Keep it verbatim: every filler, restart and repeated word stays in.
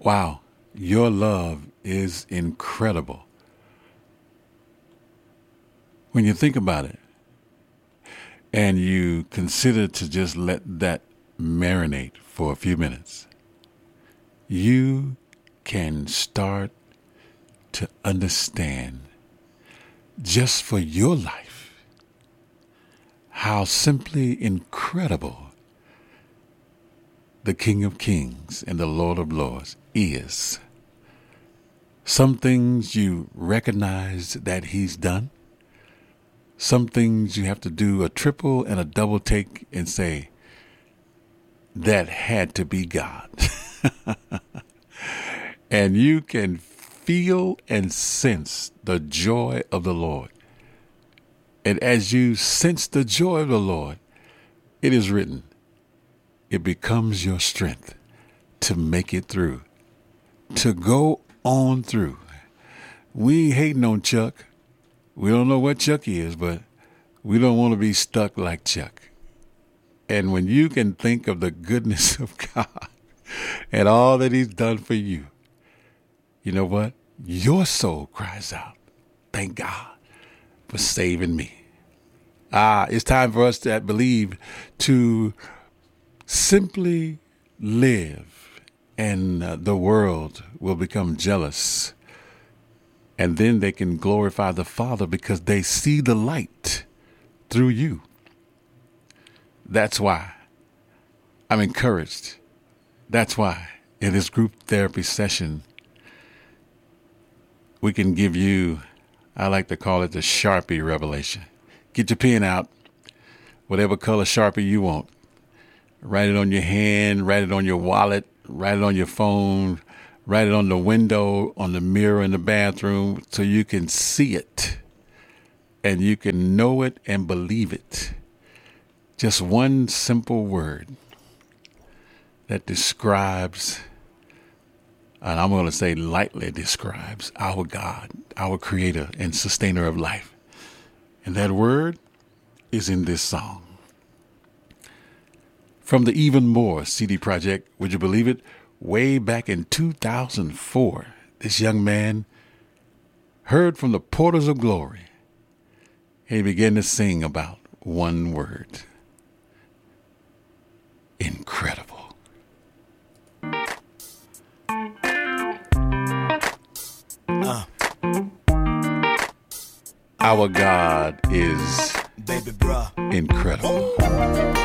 Wow, your love is incredible. When you think about it and you consider to just let that marinate for a few minutes, you can start to understand just for your life how simply incredible the King of Kings and the Lord of Lords is. Some things you recognize that he's done. Some things you have to do a triple and a double take and say, that had to be God. And you can feel and sense the joy of the Lord. And as you sense the joy of the Lord, it is written, it becomes your strength to make it through, to go on through. We ain't hating on Chuck. We don't know what Chuck is, but we don't want to be stuck like Chuck. And when you can think of the goodness of God and all that he's done for you, you know what? Your soul cries out, thank God for saving me. Ah, it's time for us to believe, to simply live, and uh, the world will become jealous. And then they can glorify the Father because they see the light through you. That's why I'm encouraged. That's why in this group therapy session, we can give you, I like to call it the Sharpie revelation. Get your pen out, whatever color Sharpie you want. Write it on your hand, write it on your wallet, write it on your phone, write it on the window, on the mirror in the bathroom, so you can see it and you can know it and believe it. Just one simple word that describes, and I'm going to say lightly describes, our God, our creator and sustainer of life. And that word is in this song. From the Even More C D project, would you believe it? Way back in two thousand four, this young man heard from the portals of glory. And he began to sing about one word. Incredible. Uh. Our God is Baby bruh. incredible.